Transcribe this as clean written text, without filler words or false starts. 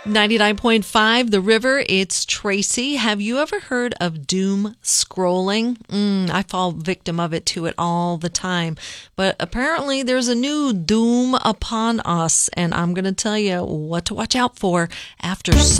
99.5 The River, it's Tracy. Have you ever heard of doom scrolling? I fall victim of it all the time. But apparently there's a new doom upon us, and I'm going to tell you what to watch out for after